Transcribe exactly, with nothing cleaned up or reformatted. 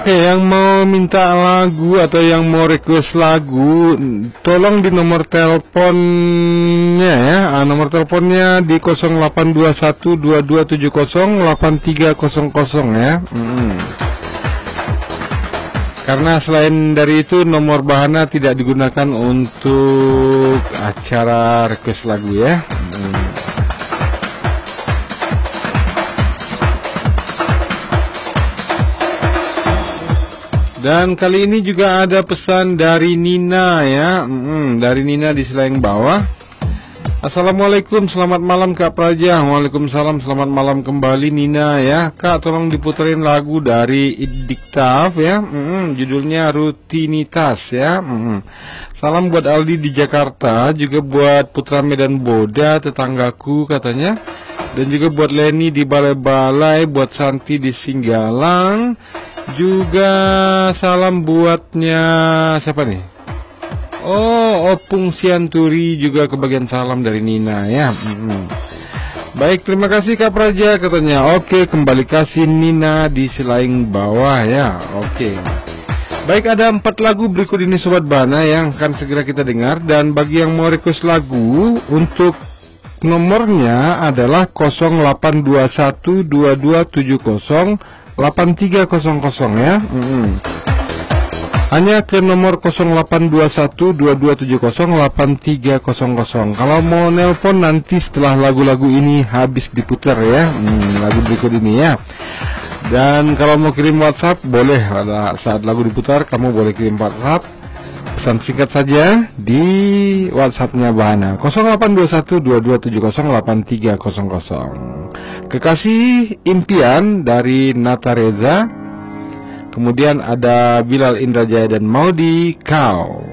Oke, yang mau minta lagu atau yang mau request lagu, tolong di nomor teleponnya ya. Ah, nomor teleponnya di nol delapan dua satu dua dua tujuh nol delapan tiga nol nol ya. Hmm. Karena selain dari itu nomor Bahana tidak digunakan untuk acara request lagu ya. Hmm. Dan kali ini juga ada pesan dari Nina ya, hmm, dari Nina di Selaeng bawah. Assalamualaikum, selamat malam Kak Praja. Waalaikumsalam, selamat malam kembali Nina ya. Kak, tolong diputerin lagu dari Idiktaf ya, hmm, judulnya Rutinitas ya. Hmm. Salam buat Aldi di Jakarta, juga buat Putra Medan Boda, tetanggaku katanya. Dan juga buat Leni di Balai-Balai, buat Santi di Singgalang. Juga salam buatnya siapa nih? Oh, Opung Sianturi, juga kebagian salam dari Nina ya. Hmm. Baik, terima kasih Kak Praja katanya. Oke, kembali kasih Nina di Selaeng bawah ya. Oke. Baik, ada empat lagu berikut ini Sobat Bahana yang akan segera kita dengar. Dan bagi yang mau request lagu, untuk nomornya adalah nol delapan dua satu dua dua tujuh nol delapan tiga nol nol ya. Mm-hmm. Hanya ke nomor nol delapan dua satu dua dua tujuh nol delapan tiga nol nol. Kalau mau nelpon nanti setelah lagu-lagu ini habis diputar ya, hmm, lagu berikut ini ya. Dan kalau mau kirim WhatsApp boleh, pada saat lagu diputar kamu boleh kirim WhatsApp. Pesan singkat saja di WhatsAppnya Bahana nol delapan dua satu dua dua tujuh nol delapan tiga nol nol. Kekasih Impian dari Nata Reza. Kemudian ada Bilal Indrajaya dan Maudi Kau.